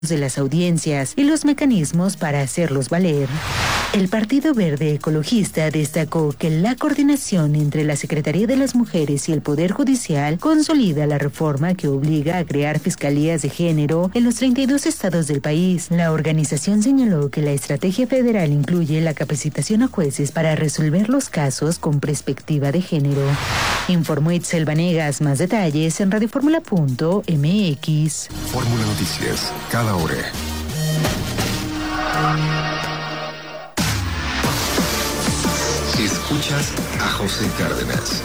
de las audiencias y los mecanismos para hacerlos valer. El Partido Verde Ecologista destacó que la coordinación entre la Secretaría de las Mujeres y el Poder Judicial consolida la reforma que obliga a crear fiscalías de género en los 32 estados del país. La organización señaló que la estrategia federal incluye la capacitación a jueces para resolver los casos con perspectiva de género. Informó Itzel Vanegas. Más detalles en radioformula.mx. Fórmula Noticias, cada hora. Escuchas a José Cárdenas.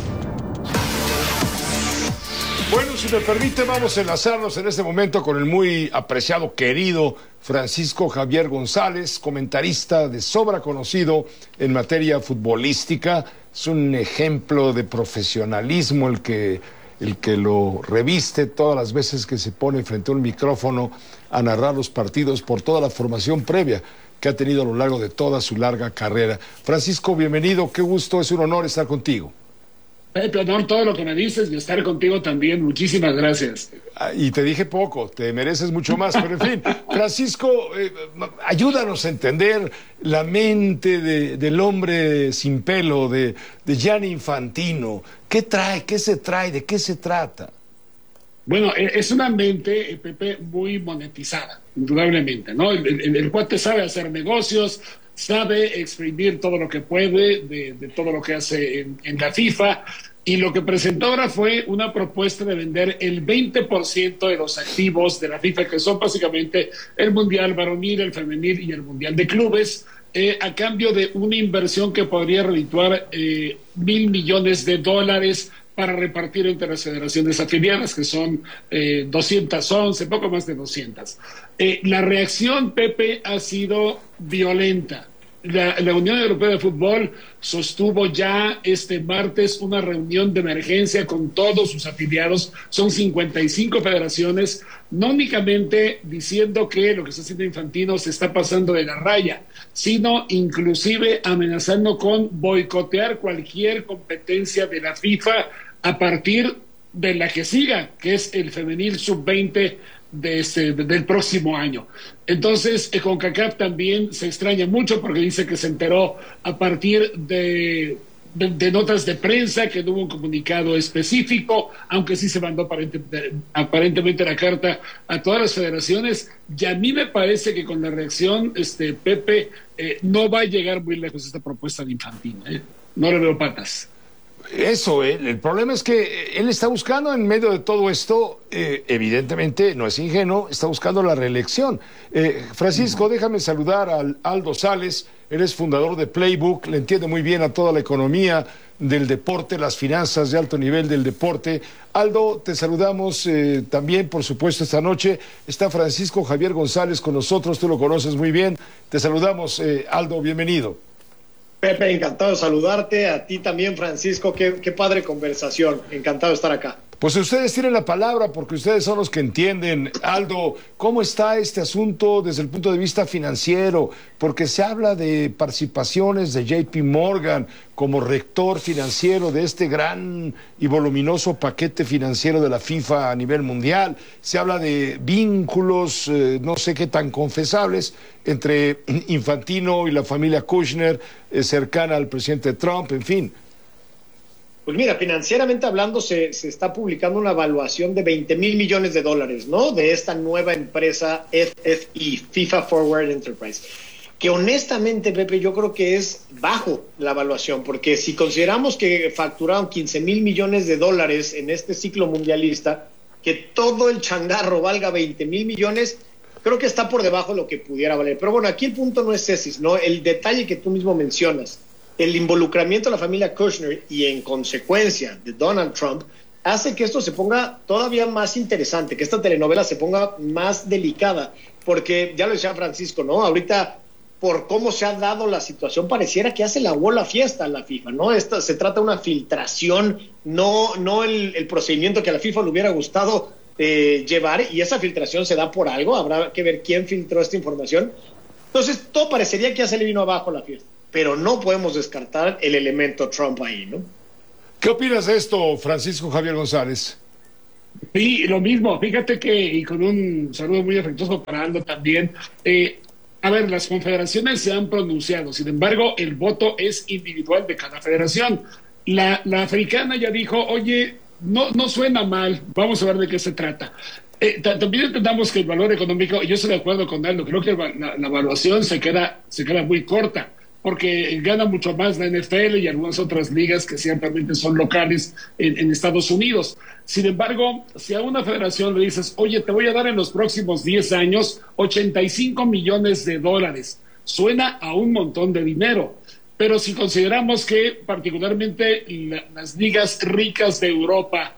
Bueno, si me permite, vamos a enlazarnos en este momento con el muy apreciado, querido Francisco Javier González, comentarista de sobra conocido en materia futbolística. Es un ejemplo de profesionalismo el que lo reviste todas las veces que se pone frente a un micrófono a narrar los partidos por toda la formación previa que ha tenido a lo largo de toda su larga carrera. Francisco, bienvenido, qué gusto, es un honor estar contigo. Pepe, honor todo lo que me dices y estar contigo también, muchísimas gracias. Y te dije poco, te mereces mucho más, pero en fin, Francisco, ayúdanos a entender la mente del hombre sin pelo, de Gianni Infantino. ¿Qué trae? ¿Qué se trae? ¿De qué se trata? Bueno, es una mente, Pepe, muy monetizada, indudablemente, ¿no? El cuate sabe hacer negocios, sabe exprimir todo lo que puede de todo lo que hace en la FIFA, y lo que presentó ahora fue una propuesta de vender el 20% de los activos de la FIFA, que son básicamente el Mundial Varonil, el Femenil y el Mundial de Clubes, a cambio de una inversión que podría redituar $1,000 millones para repartir entre las federaciones afiliadas, que son 211, poco más de 200. La reacción, Pepe, ha sido violenta. La Unión Europea de Fútbol sostuvo ya este martes una reunión de emergencia con todos sus afiliados, son 55 federaciones, no únicamente diciendo que lo que está haciendo Infantino se está pasando de la raya, sino inclusive amenazando con boicotear cualquier competencia de la FIFA a partir de la que siga, que es el femenil sub-20 del próximo año. Entonces, CONCACAF también se extraña mucho porque dice que se enteró a partir de notas de prensa, que no hubo un comunicado específico, aunque sí se mandó aparentemente la carta a todas las federaciones. Y a mí me parece que con la reacción, Pepe, no va a llegar muy lejos esta propuesta de Infantino. No le veo patas. Eso, el problema es que él está buscando en medio de todo esto, evidentemente no es ingenuo, está buscando la reelección. Francisco, déjame saludar al Aldo Sales, él es fundador de Playbook, le entiende muy bien a toda la economía del deporte, las finanzas de alto nivel del deporte. Aldo, te saludamos también, por supuesto, esta noche. Está Francisco Javier González con nosotros, tú lo conoces muy bien. Te saludamos, Aldo, bienvenido. Pepe, encantado de saludarte, a ti también, Francisco, qué padre conversación, encantado de estar acá. Pues ustedes tienen la palabra porque ustedes son los que entienden. Aldo, ¿cómo está este asunto desde el punto de vista financiero? Porque se habla de participaciones de JP Morgan como rector financiero de este gran y voluminoso paquete financiero de la FIFA a nivel mundial. Se habla de vínculos, no sé qué tan confesables, entre Infantino y la familia Kushner, cercana al presidente Trump, en fin. Pues mira, financieramente hablando se está publicando una evaluación de $20,000 millones, ¿no? De esta nueva empresa FFE, FIFA Forward Enterprise. Que honestamente, Pepe, yo creo que es bajo la evaluación, porque si consideramos que facturaron $15,000 millones en este ciclo mundialista, que todo el changarro valga $20,000 millones, creo que está por debajo de lo que pudiera valer. Pero bueno, aquí el punto no es ese, ¿no? El detalle que tú mismo mencionas. El involucramiento de la familia Kushner y en consecuencia de Donald Trump hace que esto se ponga todavía más interesante, que esta telenovela se ponga más delicada, porque ya lo decía Francisco, ¿no? Ahorita, por cómo se ha dado la situación, pareciera que hace la bola fiesta a la FIFA, ¿no? Se trata de una filtración, no el procedimiento que a la FIFA le hubiera gustado llevar, y esa filtración se da por algo, habrá que ver quién filtró esta información. Entonces, todo parecería que ya se le vino abajo la fiesta, pero no podemos descartar el elemento Trump ahí, ¿no? ¿Qué opinas de esto, Francisco Javier González? Sí, lo mismo. Fíjate que, y con un saludo muy afectuoso para Aldo también, a ver, las confederaciones se han pronunciado, sin embargo, el voto es individual de cada federación. La africana ya dijo, oye, no suena mal, vamos a ver de qué se trata. También entendamos que el valor económico, y yo estoy de acuerdo con Aldo, creo que la evaluación se queda muy corta, porque gana mucho más la NFL y algunas otras ligas que ciertamente son locales en Estados Unidos. Sin embargo, si a una federación le dices, oye, te voy a dar en los próximos 10 años $85 millones, suena a un montón de dinero. Pero si consideramos que particularmente las ligas ricas de Europa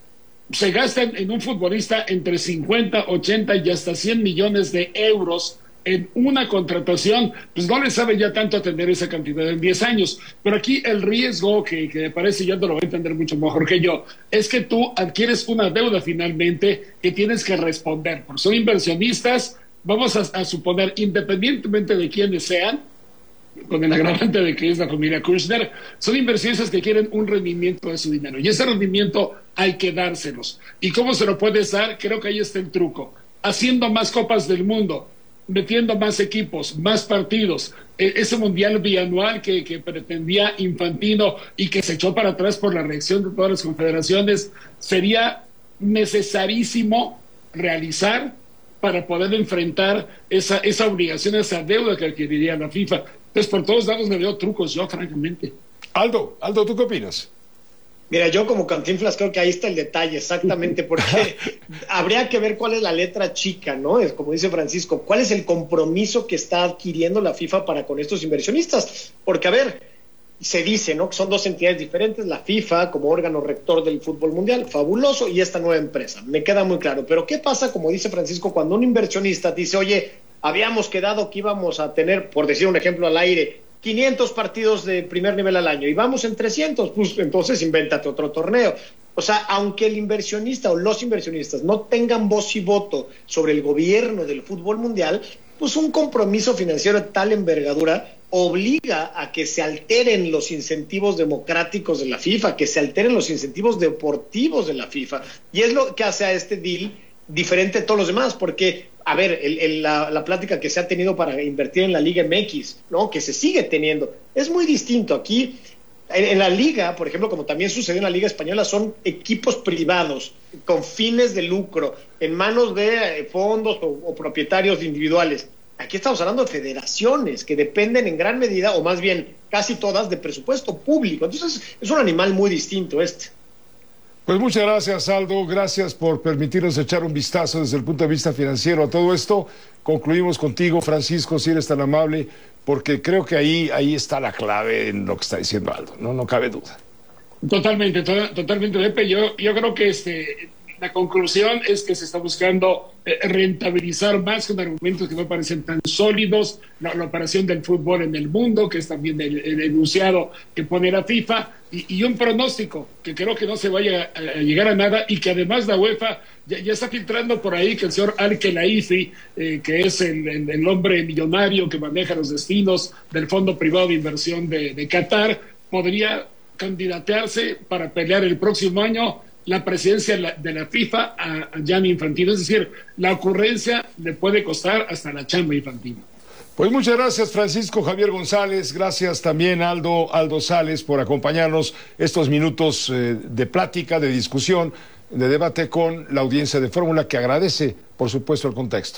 se gastan en un futbolista entre 50, 80 y hasta 100 millones de euros en una contratación, pues no le sabe ya tanto atender esa cantidad en 10 años. Pero aquí el riesgo, que me parece, ya te lo voy a entender mucho mejor que yo, es que tú adquieres una deuda finalmente que tienes que responder. Porque son inversionistas, vamos a suponer, independientemente de quiénes sean, con el agravante de que es la familia Kushner, son inversionistas que quieren un rendimiento de su dinero. Y ese rendimiento hay que dárselos. ¿Y cómo se lo puedes dar? Creo que ahí está el truco. Haciendo más copas del mundo, metiendo más equipos, más partidos, ese mundial bianual que pretendía Infantino y que se echó para atrás por la reacción de todas las confederaciones, sería necesarísimo realizar para poder enfrentar esa obligación, esa deuda que adquiriría la FIFA. Entonces, por todos lados le veo trucos yo, francamente. Aldo, ¿tú qué opinas? Mira, yo como Cantinflas creo que ahí está el detalle, exactamente, porque habría que ver cuál es la letra chica, ¿no? Es como dice Francisco, cuál es el compromiso que está adquiriendo la FIFA para con estos inversionistas. Porque, a ver, se dice, ¿no?, que son dos entidades diferentes, la FIFA como órgano rector del fútbol mundial, fabuloso, y esta nueva empresa, me queda muy claro. Pero ¿qué pasa, como dice Francisco, cuando un inversionista dice, oye, habíamos quedado que íbamos a tener, por decir un ejemplo al aire, 500 partidos de primer nivel al año y vamos en 300, pues entonces invéntate otro torneo. O sea, aunque el inversionista o los inversionistas no tengan voz y voto sobre el gobierno del fútbol mundial, pues un compromiso financiero de tal envergadura obliga a que se alteren los incentivos democráticos de la FIFA, que se alteren los incentivos deportivos de la FIFA. Y es lo que hace a este deal diferente de todos los demás, porque, a ver, la plática que se ha tenido para invertir en la Liga MX, ¿no?, que se sigue teniendo, es muy distinto. Aquí, en la Liga, por ejemplo, como también sucedió en la Liga Española, son equipos privados, con fines de lucro, en manos de fondos o propietarios individuales. Aquí estamos hablando de federaciones que dependen en gran medida, o más bien casi todas, de presupuesto público. Entonces, es un animal muy distinto este. Pues muchas gracias, Aldo. Gracias por permitirnos echar un vistazo desde el punto de vista financiero a todo esto. Concluimos contigo, Francisco, si eres tan amable, porque creo que ahí está la clave en lo que está diciendo Aldo. No cabe duda. Totalmente, Pepe. Yo creo que la conclusión es que se está buscando rentabilizar más con argumentos que no parecen tan sólidos la operación del fútbol en el mundo, que es también el enunciado que pone la FIFA, y un pronóstico que creo que no se vaya a llegar a nada, y que además la UEFA ya está filtrando por ahí que el señor Al-Khelaifi, que es el hombre millonario que maneja los destinos del Fondo Privado de Inversión de Qatar, podría candidatearse para pelear el próximo año la presidencia de la FIFA a Gianni Infantino. Es decir, la ocurrencia le puede costar hasta la chamba Infantino. Pues muchas gracias, Francisco Javier González. Gracias también, Aldo Sales, por acompañarnos estos minutos de plática, de discusión, de debate con la audiencia de Fórmula, que agradece, por supuesto, el contexto.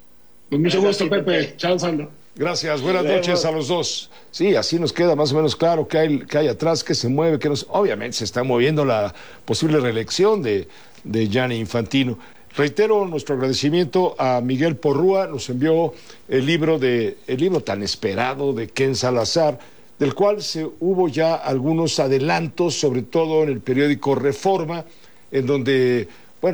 Con mucho gusto, Pepe. Chao, Aldo. Gracias, buenas noches a los dos. Sí, así nos queda más o menos claro que hay atrás, que se mueve, obviamente se está moviendo la posible reelección de Gianni Infantino. Reitero nuestro agradecimiento a Miguel Porrúa, nos envió el libro tan esperado de Ken Salazar, del cual hubo ya algunos adelantos, sobre todo en el periódico Reforma, en donde,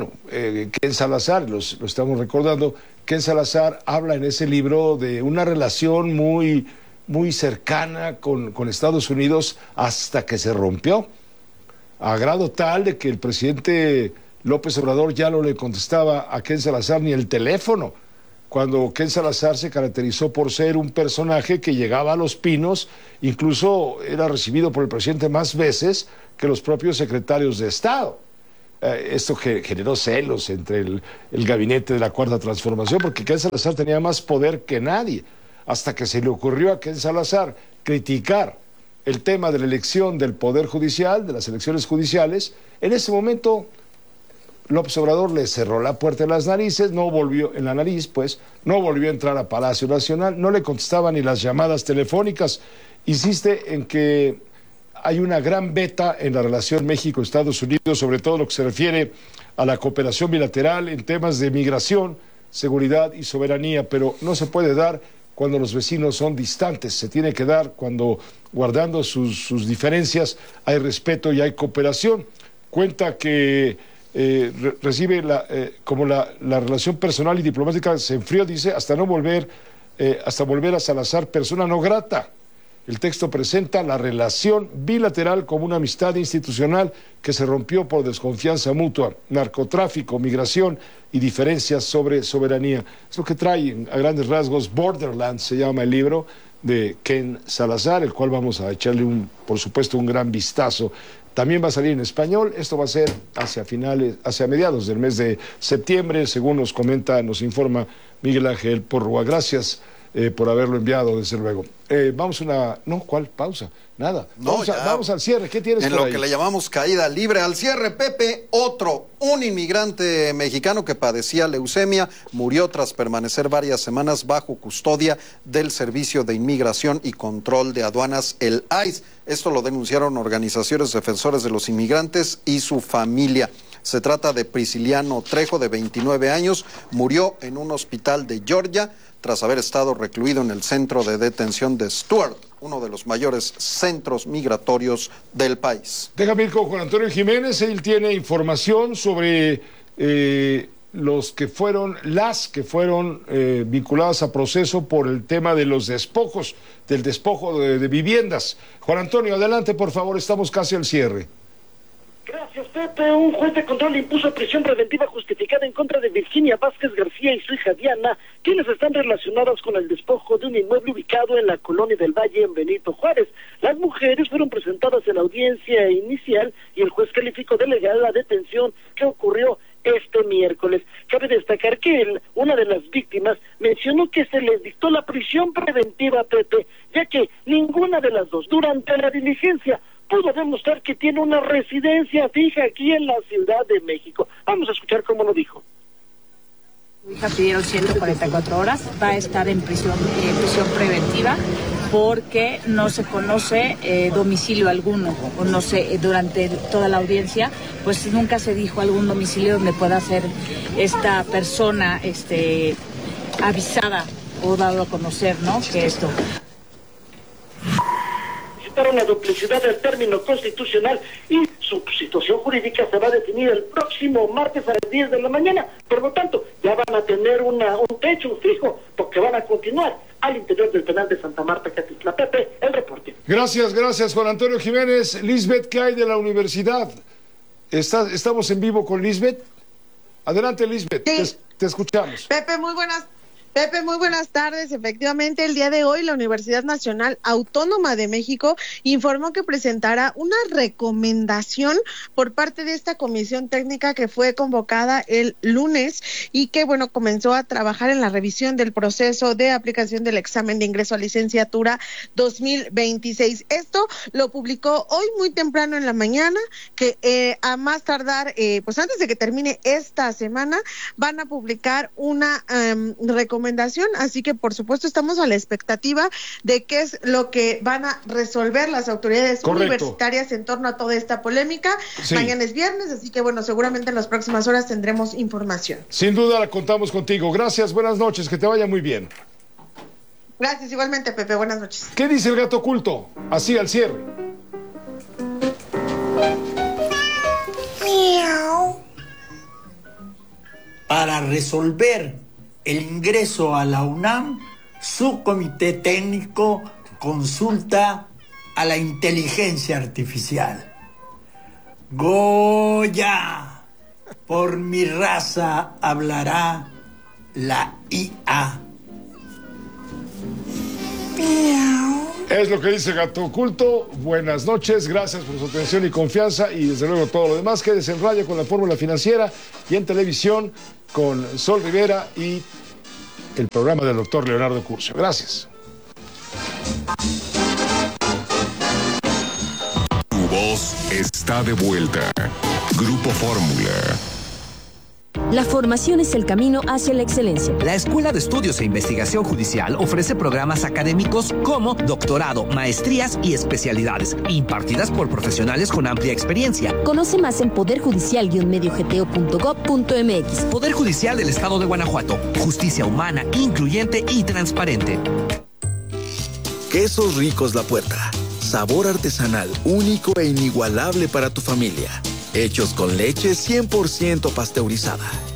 Ken Salazar, lo estamos recordando, Ken Salazar habla en ese libro de una relación muy, muy cercana con Estados Unidos hasta que se rompió, a grado tal de que el presidente López Obrador ya no le contestaba a Ken Salazar ni el teléfono, cuando Ken Salazar se caracterizó por ser un personaje que llegaba a Los Pinos, incluso era recibido por el presidente más veces que los propios secretarios de Estado. esto generó celos entre el gabinete de la Cuarta Transformación, porque Ken Salazar tenía más poder que nadie, hasta que se le ocurrió a Ken Salazar criticar el tema de la elección del Poder Judicial, de las elecciones judiciales. En ese momento López Obrador le cerró la puerta en las narices, no volvió a entrar a Palacio Nacional, no le contestaba ni las llamadas telefónicas. Insiste en que hay una gran beta en la relación México-Estados Unidos, sobre todo lo que se refiere a la cooperación bilateral en temas de migración, seguridad y soberanía, pero no se puede dar cuando los vecinos son distantes, se tiene que dar cuando, guardando sus diferencias, hay respeto y hay cooperación. Cuenta que recibe la relación personal y diplomática se enfrió, dice, hasta volver a Salazar persona no grata. El texto presenta la relación bilateral como una amistad institucional que se rompió por desconfianza mutua, narcotráfico, migración y diferencias sobre soberanía. Es lo que trae a grandes rasgos Borderlands, se llama el libro de Ken Salazar, el cual vamos a echarle por supuesto un gran vistazo. También va a salir en español, esto va a ser hacia mediados del mes de septiembre, según nos informa Miguel Ángel Porrúa. Gracias por haberlo enviado, desde luego. Vamos ¿cuál? Pausa. Nada. Vamos al cierre. ¿Qué tienes por ahí? En lo que le llamamos caída libre. Al cierre, Pepe, un inmigrante mexicano que padecía leucemia, murió tras permanecer varias semanas bajo custodia del Servicio de Inmigración y Control de Aduanas, el ICE. Esto lo denunciaron organizaciones defensores de los inmigrantes y su familia. Se trata de Prisciliano Trejo, de 29 años, murió en un hospital de Georgia tras haber estado recluido en el centro de detención de Stuart, uno de los mayores centros migratorios del país. Déjame ir con Juan Antonio Jiménez, él tiene información sobre las que fueron vinculadas a proceso por el tema de los despojos, del despojo de viviendas. Juan Antonio, adelante, por favor, estamos casi al cierre. Gracias, Pepe. Un juez de control impuso prisión preventiva justificada en contra de Virginia Vázquez García y su hija Diana, quienes están relacionadas con el despojo de un inmueble ubicado en la Colonia del Valle, en Benito Juárez. Las mujeres fueron presentadas en la audiencia inicial y el juez calificó de legal la detención que ocurrió este miércoles. Cabe destacar que una de las víctimas mencionó que se les dictó la prisión preventiva, Pepe, ya que ninguna de las dos, durante la diligencia, pudo demostrar que tiene una residencia fija aquí en la Ciudad de México. Vamos a escuchar cómo lo dijo. Su hija pidieron 144 horas, va a estar en prisión preventiva porque no se conoce domicilio alguno, o no sé, durante toda la audiencia, pues nunca se dijo algún domicilio donde pueda ser esta persona avisada o dado a conocer, ¿no? Que esto. La duplicidad del término constitucional y su situación jurídica se va a definir el próximo martes a las 10 de la mañana. Por lo tanto, ya van a tener un techo fijo porque van a continuar al interior del penal de Santa Marta, Catitla. Pepe, el reporte. Gracias, Juan Antonio Jiménez. Lisbeth, ¿qué hay de la universidad? ¿Estamos en vivo con Lisbeth? Adelante, Lisbeth, sí. Te escuchamos. Pepe, muy buenas tardes. Efectivamente, el día de hoy la Universidad Nacional Autónoma de México informó que presentará una recomendación por parte de esta comisión técnica que fue convocada el lunes y que, comenzó a trabajar en la revisión del proceso de aplicación del examen de ingreso a licenciatura 2026. Esto lo publicó hoy muy temprano en la mañana, que a más tardar, pues antes de que termine esta semana, van a publicar una recomendación, así que por supuesto estamos a la expectativa de qué es lo que van a resolver las autoridades universitarias en torno a toda esta polémica. Sí. Mañana es viernes, así que seguramente en las próximas horas tendremos información. Sin duda la contamos contigo. Gracias, buenas noches, que te vaya muy bien. Gracias, igualmente, Pepe, buenas noches. ¿Qué dice el gato oculto? Así al cierre. Miau. Para resolver el ingreso a la UNAM, su comité técnico consulta a la inteligencia artificial. Goya, por mi raza hablará la IA. Es lo que dice Gato Oculto. Buenas noches, gracias por su atención y confianza y desde luego todo lo demás. Quédese en radio con la Fórmula Financiera y en televisión con Sol Rivera y el programa del doctor Leonardo Curcio. Gracias. Tu voz está de vuelta. Grupo Fórmula. La formación es el camino hacia la excelencia. La Escuela de Estudios e Investigación Judicial ofrece programas académicos como doctorado, maestrías y especialidades, impartidas por profesionales con amplia experiencia. Conoce más en poderjudicial-mediogto.gov.mx. Poder Judicial del Estado de Guanajuato. Justicia humana, incluyente y transparente. Quesos Ricos La Puerta. Sabor artesanal, único e inigualable para tu familia. Hechos con leche 100% pasteurizada.